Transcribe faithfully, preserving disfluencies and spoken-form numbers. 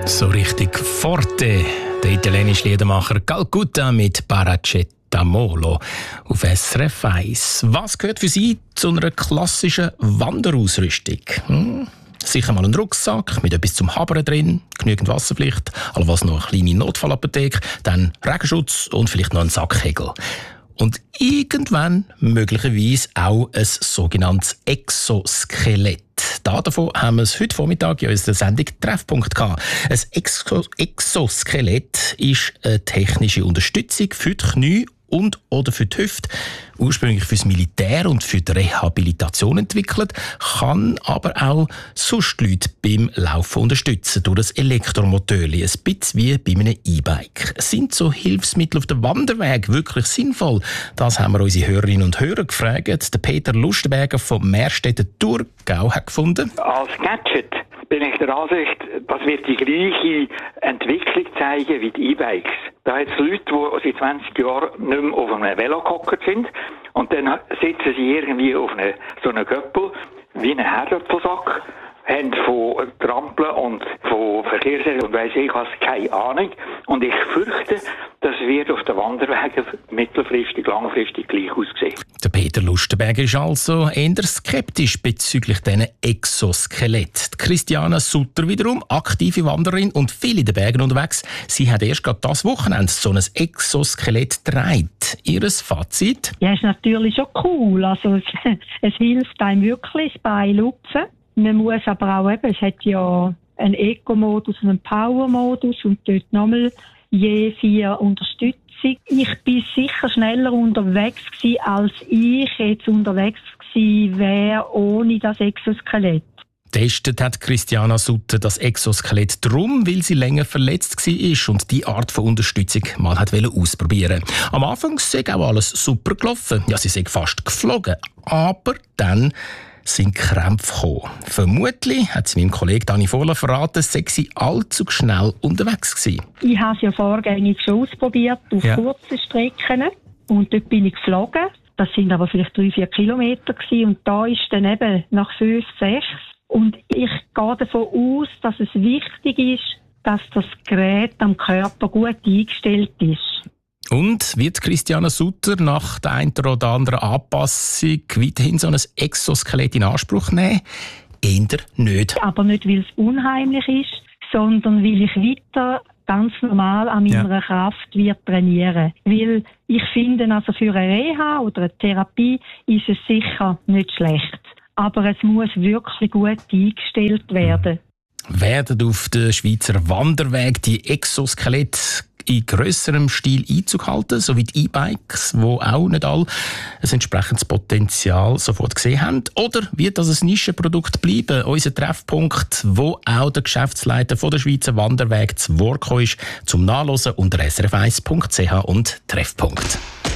So richtig forte. Der italienische Liedermacher Calcutta mit Paracetamolo auf S R F eins. Was gehört für Sie zu einer klassischen Wanderausrüstung? Hm? Sicher mal ein Rucksack mit etwas zum Habern drin, genügend Wasserpflicht, allenfalls noch eine kleine Notfallapotheke, dann Regenschutz und vielleicht noch ein Sackhegel. Und irgendwann möglicherweise auch ein sogenanntes Exoskelett. Davon haben wir es heute Vormittag in unserer Sendung Treffpunkt gehabt. Ein Exo- Exoskelett ist eine technische Unterstützung für die Knie und oder für die Hüfte, ursprünglich fürs Militär und für die Rehabilitation entwickelt, kann aber auch sonst Leute beim Laufen unterstützen durch das Elektromotor, ein bisschen wie bei einem E-Bike. Sind so Hilfsmittel auf dem Wanderweg wirklich sinnvoll? Das haben wir unsere Hörerinnen und Hörer gefragt. Der Peter Lustenberger vom Meerstädter Thurgau hat gefunden. Als Gadget bin ich der Ansicht, das wird die gleiche Entwicklung zeigen wie die E-Bikes. Da hat es Leute, die seit zwanzig Jahren nicht mehr auf einem Velo gehockt sind und dann sitzen sie irgendwie auf eine, so einem Göppel wie einen Herdöpfelsack, haben von Trampeln und von Verkehrsregeln und weiss ich was keine Ahnung. Und ich fürchte, das wird auf den Wanderwegen mittelfristig, langfristig gleich aussehen. Der Peter Lustenberger ist also eher skeptisch bezüglich diesen Exoskelett. Christiana Sutter wiederum, aktive Wanderin und viel in den Bergen unterwegs. Sie hat erst gerade das Wochenende so ein Exoskelett getragen. Ihres Fazit? Ja, ist natürlich schon cool. Also es, es hilft einem wirklich, das Bein lupfen. Man muss aber auch eben, es hat ja einen Eco-Modus und einen Power-Modus und dort nochmal je vier Unterstützung. Ich bin sicher schneller unterwegs gewesen, als ich jetzt unterwegs gewesen wäre ohne das Exoskelett. Testet hat Christiana Sutter das Exoskelett drum, weil sie länger verletzt war und die Art von Unterstützung mal hat ausprobieren. Am Anfang sei auch alles super gelaufen. Ja, sie sei fast geflogen. Aber dann sind Krämpfe gekommen. Vermutlich, hat sie meinem Kollegen Dani Vohler verraten, sei sie allzu schnell unterwegs gewesen. Ich habe es ja vorgängig schon ausprobiert, auf ja. kurzen Strecken. Und dort bin ich geflogen. Das sind aber vielleicht drei, vier Kilometer gewesen. Und da ist dann eben nach fünf, sechs. Und ich gehe davon aus, dass es wichtig ist, dass das Gerät am Körper gut eingestellt ist. Und wird Christiana Sutter nach der einen oder anderen Anpassung weiterhin so ein Exoskelett in Anspruch nehmen? Eher nicht. Aber nicht, weil es unheimlich ist, sondern weil ich weiter ganz normal an meiner ja. Kraft wird trainieren. Weil ich finde, also für eine Reha oder eine Therapie ist es sicher nicht schlecht. Aber es muss wirklich gut eingestellt werden. Werden auf dem Schweizer Wanderweg die Exoskelette in grösserem Stil Einzug halten, so wie die E-Bikes, wo auch nicht alle ein entsprechendes Potenzial sofort gesehen haben? Oder wird das ein Nischenprodukt bleiben? Unser Treffpunkt, wo auch der Geschäftsleiter von der Schweizer Wanderweg zu Wort gekommen ist, zum Nachlesen unter s r f eins punkt c h und Treffpunkt.